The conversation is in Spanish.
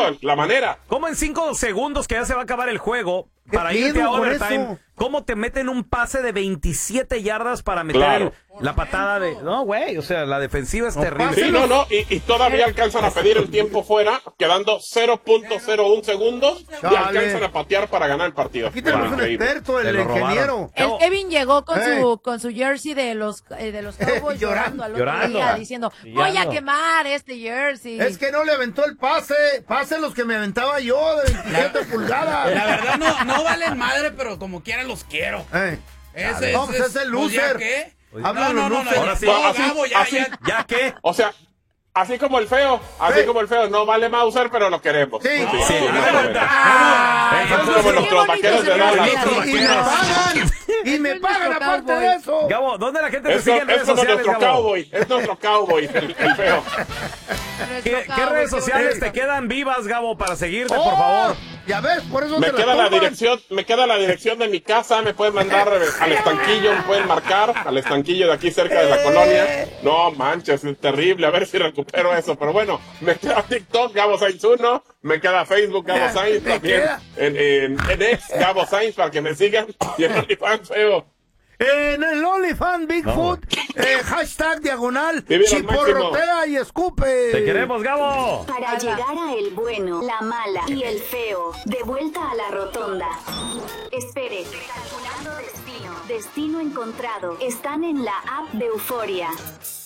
buscando la manera. ¿Cómo en 5 segundos que ya se va a acabar el juego, para irte a overtime, cómo te meten un pase de 27 yardas para meter la patada de... No, güey, o sea, la defensiva es terrible. Sí, y todavía alcanzan a pedir el tiempo fuera, quedando 0.01 segundos, y alcanzan a patear para ganar el partido. Aquí tenemos un experto, el ingeniero. El Kevin llegó con su jersey de los Cowboys llorando al otro día, diciendo, voy a quemar este jersey. Es que no le aventó el pase los que me aventaba yo de 27 pulgadas. La verdad no valen madre, pero como quiera los quiero. Ese es el loser. ¿Qué? No. Ahora sí. Gabo, ¿Ya qué? O sea, así como el feo, no vale Mauser, pero lo queremos. Sí. Como nuestros vaqueros de Dallas. Y me pagan aparte de eso. Gabo, ¿dónde la gente te sigue en redes Es como sociales, nuestro Gabo? cowboy, el feo. ¿Qué redes sociales te quedan vivas, Gabo, para seguirte, por favor? Ya ves, por eso me queda la dirección de mi casa, me pueden mandar al estanquillo, me pueden marcar al estanquillo de aquí cerca de la colonia. No manches, es terrible, a ver si recupero eso, pero bueno, me queda TikTok, Gabo Sainz 1, me queda Facebook, Gabo Sainz, también en X, Gabo Sainz, para que me sigan, y en OnlyFans, feo. En el OnlyFans Bigfoot, hashtag diagonal, Vivir al chiporrotea y escupe. ¡Te queremos, Gabo! Para llegar a el bueno, la mala y el feo, de vuelta a la rotonda. Espere, recalculando destino. Destino encontrado. Están en la app de Euforia.